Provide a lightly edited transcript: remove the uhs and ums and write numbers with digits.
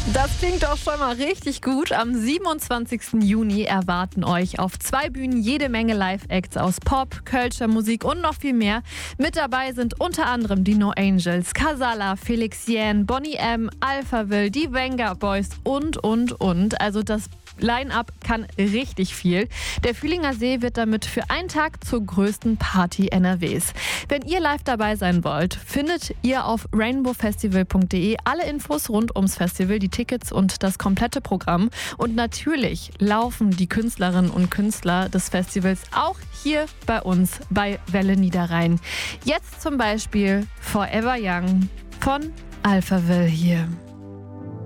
Das klingt doch schon mal richtig gut. Am 27. Juni erwarten euch auf 2 Bühnen jede Menge Live-Acts aus Pop, Kölscher Musik und noch viel mehr. Mit dabei sind unter anderem die No Angels, Casala, Felix Jähn, Boney M, Alphaville, die Venga Boys und. Also das Line-Up kann richtig viel. Der Fühlinger See wird damit für einen Tag zur größten Party NRWs. Wenn ihr live dabei sein wollt, findet ihr auf rainbowfestival.de alle Infos rund ums Festival, die Tickets und das komplette Programm. Und natürlich laufen die Künstlerinnen und Künstler des Festivals auch hier bei uns bei Welle Niederrhein. Jetzt zum Beispiel Forever Young von Alphaville hier.